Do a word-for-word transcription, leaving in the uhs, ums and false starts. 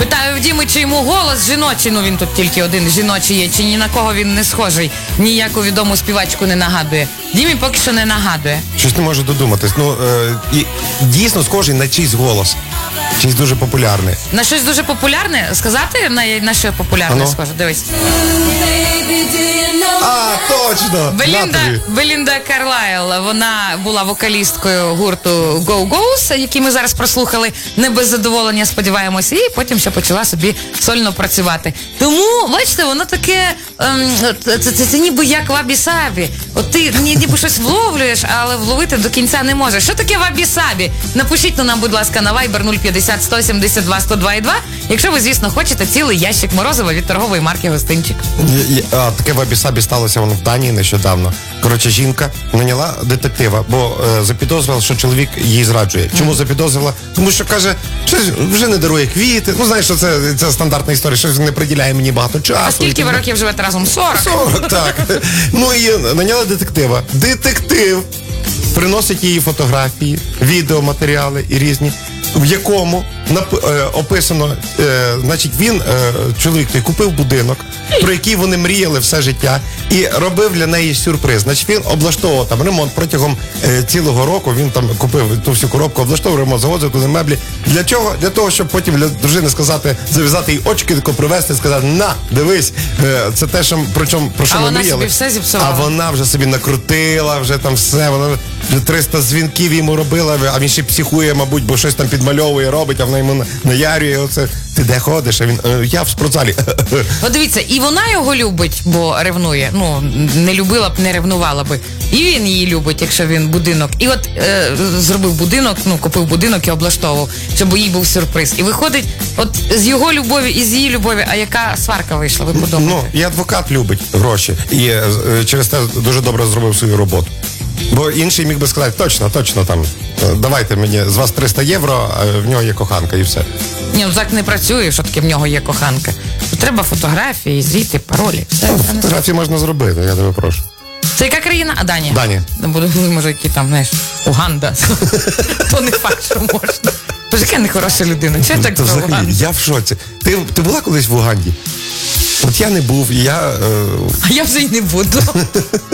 Питаю в Діми, чи йому голос жіночий, ну він тут тільки один жіночий є, чи ні на кого він не схожий, ніяку відому співачку не нагадує. Дімі поки що не нагадує. Щось не можу додуматись. Ну, е, і, дійсно схожий на чийсь голос. Чийсь дуже популярний. На щось дуже популярне? Сказати, на, на що популярне Ано? схоже? Дивись. А, точно! Белінда, Белінда Карлайл, вона була вокалісткою гурту Go Go's, який ми зараз прослухали, не без задоволення, сподіваємося, і потім ще почала собі сольно працювати. Тому, бачите, воно таке, ем, це, це, це, це ніби як вабі-сабі. От ти ні, ніби щось вловлюєш, але вловити до кінця не можеш. Що таке вабі-сабі? Напишіть ну, нам, будь ласка, на Viber нуль п'ятдесят сто сімдесят два сто два і два, якщо ви, звісно, хочете цілий ящик морозива від торгової марки «Гостинчик». А, таке вабі-сабі сталося воно в Данії нещодавно. Коротше, жінка наняла детектива, бо е, запідозрила, що чоловік її зраджує. Чому запідозрила? Тому що, каже, що вже не дарує квіти. Ну, знаєш, що це, це стандартна історія, що не приділяє мені багато часу. А скільки ви років живете разом? сорок? сорок, так. Ну і наняла детектива. Детектив приносить її фотографії, відеоматеріали і різні, в якому нап- е, описано, е, значить, він, е, чоловік той, купив будинок, про який вони мріяли все життя, і робив для неї сюрприз. Значить, він облаштовував там ремонт протягом е, цілого року, він там купив ту всю коробку, облаштовував ремонт, завозив туди меблі. Для чого? Для того, щоб потім для дружини сказати, зав'язати їй очки, тако привезти, сказати, на, дивись, е, це те, що, про, чому, про що А ми вона мріяли. собі все зіпсувала. А вона вже собі накрутила, вже там все, вона вже триста дзвінків йому робила, а він ще психує, мабуть, бо щось там підмальовує, робить, а вона йому наярює оце. Ти де ходиш? А він, «Е, я в спортзалі. От дивіться, і вона його любить, бо ревнує. Ну, не любила б, не ревнувала би. І він її любить, якщо він будинок. І от е, зробив будинок, ну, купив будинок і облаштовував, щоб їй був сюрприз. І виходить, от з його любові і з її любові, а яка сварка вийшла, ви подумайте. Ну, і адвокат любить гроші. І е, через те дуже добре зробив свою роботу. Бо інший міг би сказати, точно, точно там, е, давайте мені з вас триста євро, а в нього є коханка і все. Ні, ну так не працює, що таке в нього є коханка. Тут треба фотографії, звіти, паролі. Все. Фотографії можна зробити, я тебе прошу. Це яка країна? А, Данія. Данія. Буду, може, які там, знаєш, Уганда. То не факт, що можна. Тож яка нехороша людина. Чого так Та про взагалі, Уганду? я в шоці. Ти, ти була колись в Уганді? От я не був, і я... Е... А я вже й не буду.